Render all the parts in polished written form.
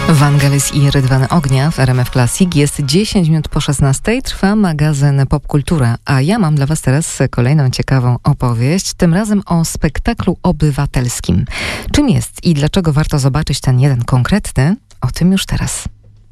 Vangelis i Rydwan Ognia w RMF Classic. Jest 10 minut po 16. Trwa magazyn Popkultura, a ja mam dla Was teraz kolejną ciekawą opowieść, tym razem o spektaklu obywatelskim. Czym jest i dlaczego warto zobaczyć ten jeden konkretny? O tym już teraz.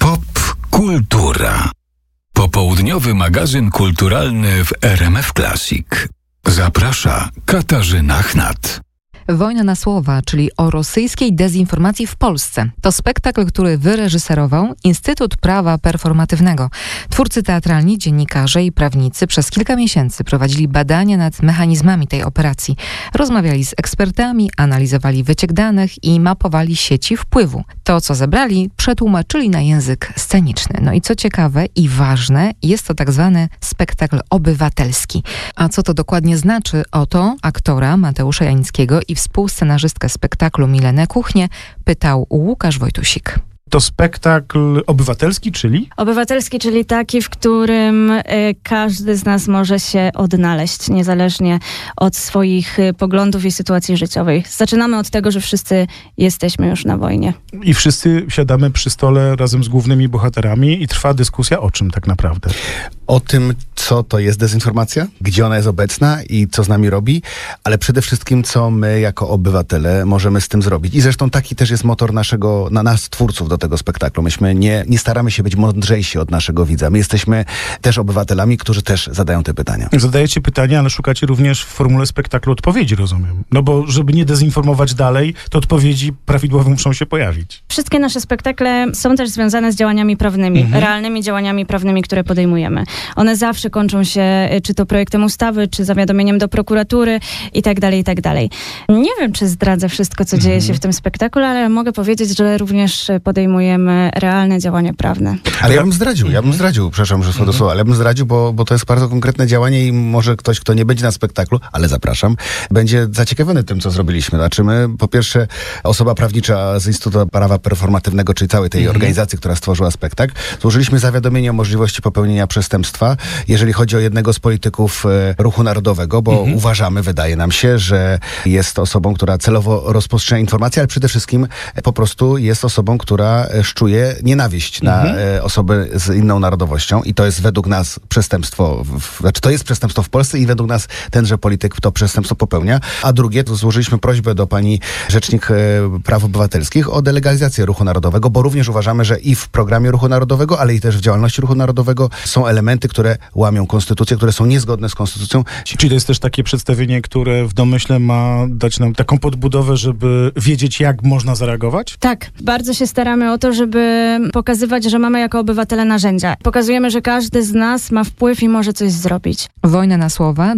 Popkultura. Popołudniowy magazyn kulturalny w RMF Classic. Zaprasza Katarzyna Chnat. Wojna na słowa, czyli o rosyjskiej dezinformacji w Polsce. To spektakl, który wyreżyserował Instytut Prawa Performatywnego. Twórcy teatralni, dziennikarze i prawnicy przez kilka miesięcy prowadzili badania nad mechanizmami tej operacji. Rozmawiali z ekspertami, analizowali wyciek danych i mapowali sieci wpływu. To, co zebrali, przetłumaczyli na język sceniczny. No i co ciekawe i ważne, jest to tak zwany spektakl obywatelski. A co to dokładnie znaczy? Oto aktora Mateusza Janickiego i współscenarzystkę spektaklu Milenę Kuchnię pytał Łukasz Wojtusik. To spektakl obywatelski, czyli? Obywatelski, czyli taki, w którym każdy z nas może się odnaleźć, niezależnie od swoich poglądów i sytuacji życiowej. Zaczynamy od tego, że wszyscy jesteśmy już na wojnie. I wszyscy siadamy przy stole razem z głównymi bohaterami i trwa dyskusja o czym tak naprawdę? O tym, co to jest dezinformacja, gdzie ona jest obecna i co z nami robi, ale przede wszystkim, co my jako obywatele możemy z tym zrobić. I zresztą taki też jest motor na nas, twórców, do tego spektaklu. Myśmy nie staramy się być mądrzejsi od naszego widza. My jesteśmy też obywatelami, którzy też zadają te pytania. Zadajecie pytania, ale szukacie również w formule spektaklu odpowiedzi, rozumiem. No bo żeby nie dezinformować dalej, to odpowiedzi prawidłowe muszą się pojawić. Wszystkie nasze spektakle są też związane z działaniami prawnymi, realnymi działaniami prawnymi, które podejmujemy. One zawsze kończą się czy to projektem ustawy, czy zawiadomieniem do prokuratury i tak dalej, i tak dalej. Nie wiem, czy zdradzę wszystko, co dzieje się w tym spektaklu, ale mogę powiedzieć, że również podejmujemy realne działania prawne. Ale ja bym zdradził, przepraszam, że słowo do słowa, ale ja bym zdradził, bo to jest bardzo konkretne działanie i może ktoś, kto nie będzie na spektaklu, ale zapraszam, będzie zaciekawiony tym, co zrobiliśmy. Znaczy my, po pierwsze, osoba prawnicza z Instytutu Prawa Performatywnego, czyli całej tej organizacji, która stworzyła spektakl, złożyliśmy zawiadomienie o możliwości popełnienia przestępstwa, jeżeli chodzi o jednego z polityków Ruchu Narodowego, bo uważamy, wydaje nam się, że jest osobą, która celowo rozpowszechnia informacje, ale przede wszystkim po prostu jest osobą, która szczuje nienawiść na osoby z inną narodowością i to jest według nas przestępstwo, to jest przestępstwo w Polsce i według nas tenże polityk to przestępstwo popełnia. A drugie, to złożyliśmy prośbę do pani Rzecznik Praw Obywatelskich o delegalizację Ruchu Narodowego, bo również uważamy, że i w programie Ruchu Narodowego, ale i też w działalności Ruchu Narodowego są elementy, które łamią konstytucję, które są niezgodne z konstytucją. Czyli to jest też takie przedstawienie, które w domyśle ma dać nam taką podbudowę, żeby wiedzieć, jak można zareagować? Tak, bardzo się staramy o to, żeby pokazywać, że mamy jako obywatele narzędzia. Pokazujemy, że każdy z nas ma wpływ i może coś zrobić. Wojna na słowa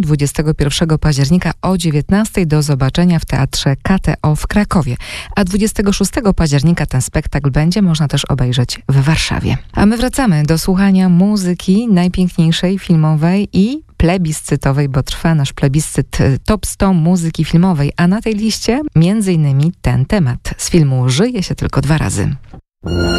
21 października o 19:00 do zobaczenia w Teatrze KTO w Krakowie. A 26 października ten spektakl będzie można też obejrzeć w Warszawie. A my wracamy do słuchania muzyki najpiękniejszej, filmowej i plebiscytowej, bo trwa nasz plebiscyt Top 100 muzyki filmowej, a na tej liście m.in. ten temat z filmu Żyje się tylko 2 razy.